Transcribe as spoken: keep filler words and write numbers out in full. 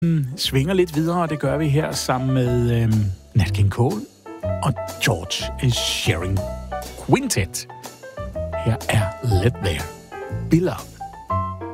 svinger lidt videre, og det gør vi her sammen med øhm, Nat King Cole og George Shearing Quintet. Her er Let There Be Love.